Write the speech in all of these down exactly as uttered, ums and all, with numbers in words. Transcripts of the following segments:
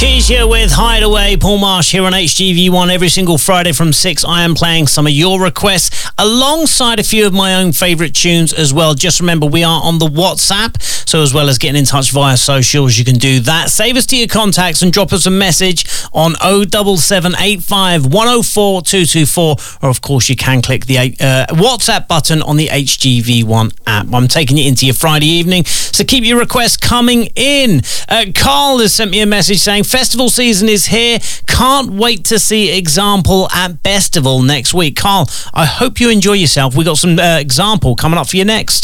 He's here with Hideaway. Paul Marsh here on H G V one every single Friday from six. I am playing some of your requests alongside a few of my own favourite tunes as well. Just remember, we are on the WhatsApp, so as well as getting in touch via socials, you can do that. Save us to your contacts and drop us a message on oh seven seven eight five one oh four two two four, or of course you can click the uh, WhatsApp button on the H G V one app. I'm taking you into your Friday evening, so keep your requests coming in. Uh, Carl has sent me a message saying, festival season is here. Can't wait to see Example at Bestival next week. Carl, I hope you enjoy yourself. We got some uh, Example coming up for you next.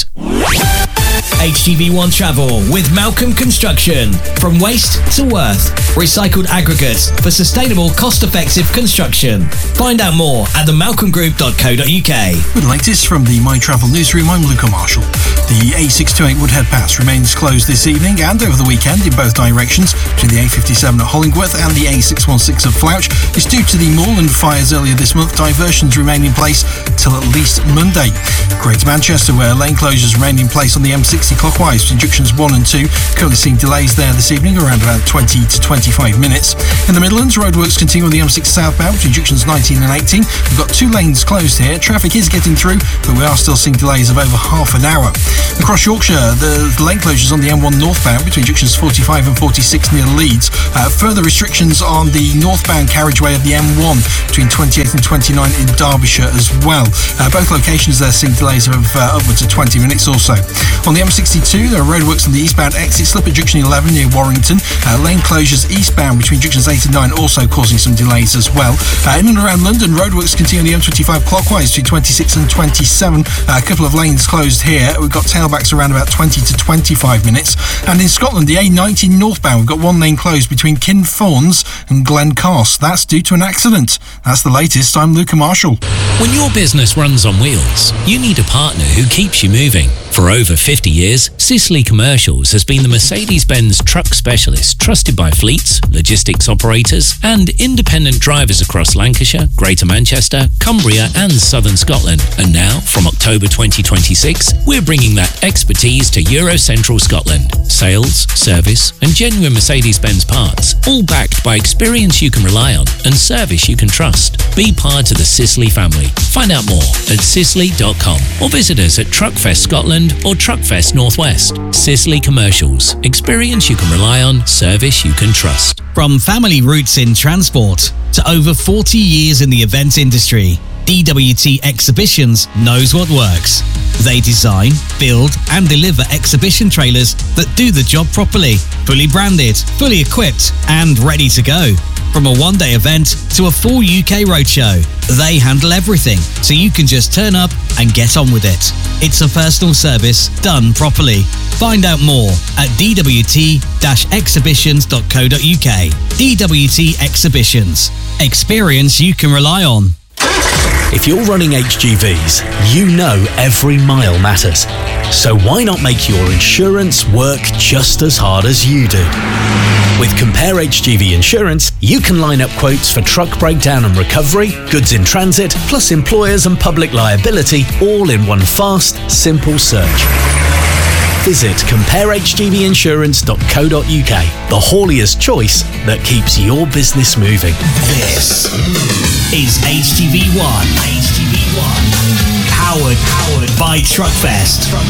H G V one Travel with Malcolm Construction. From waste to worth. Recycled aggregates for sustainable, cost-effective construction. Find out more at the malcolm group dot co dot uk. With the latest from the My Travel newsroom, I'm Luca Marshall. The A six twenty-eight Woodhead Pass remains closed this evening and over the weekend in both directions between the A fifty-seven at Hollingworth and the A six sixteen of Flouch. It's due to the moorland fires earlier this month. Diversions remain in place till at least Monday. Greater Manchester, where lane closures remain in place on the M sixty clockwise between junctions one and two. Currently seeing delays there this evening around about twenty to twenty-five minutes. In the Midlands, roadworks continue on the M six southbound between junctions nineteen and eighteen. We've got two lanes closed here. Traffic is getting through, but we are still seeing delays of over half an hour. Across Yorkshire, the lane closures on the M one northbound between junctions forty-five and forty-six near Leeds. Uh, further restrictions on the northbound carriageway of the M one between twenty-eight and twenty-nine in Derbyshire as well. Uh, both locations there seeing delays of uh, upwards of twenty minutes or so. On the M sixty-two, there are roadworks on the eastbound exit slip at junction eleven near Warrington. Uh, lane closures eastbound between junctions eight and nine also causing some delays as well. Uh, in and around London, roadworks continue on the M twenty-five clockwise between twenty-six and twenty-seven. Uh, a couple of lanes closed here. We've got tailbacks around about twenty to twenty-five minutes. And in Scotland, the A ninety northbound, we've got one lane closed between Kinfawns and Glencarse. That's due to an accident. That's the latest. I'm Luca Marshall. When your business runs on wheels, you need a partner who keeps you moving. For over fifty years, Sicily Commercials has been the Mercedes-Benz truck specialist trusted by fleets, logistics operators and independent drivers across Lancashire, Greater Manchester, Cumbria and Southern Scotland. And now, from October twenty twenty-six, we're bringing that expertise to Euro Central Scotland. Sales, service and genuine Mercedes-Benz parts, all backed by experience you can rely on and service you can trust. Be part of the Sicily family. Find out more at sicily dot com or visit us at Truckfest Scotland or Truckfest Northwest. Sicily Commercials. Experience you can rely on, service you can trust. From family roots in transport to over forty years in the event industry, D W T Exhibitions knows what works. They design, build and deliver exhibition trailers that do the job properly, fully branded, fully equipped and ready to go. From a one-day event to a full U K roadshow, they handle everything, so you can just turn up and get on with it. It's a personal service done properly. Find out more at d w t dash exhibitions dot co dot u k. D W T Exhibitions. Experience you can rely on. If you're running H G Vs, you know every mile matters. So why not make your insurance work just as hard as you do? With Compare H G V Insurance, you can line up quotes for truck breakdown and recovery, goods in transit, plus employers and public liability, all in one fast, simple search. Visit compare h g v insurance dot co dot u k, the hauliers' choice that keeps your business moving. This is H G V one. H G V one. Powered, powered by Truckfest.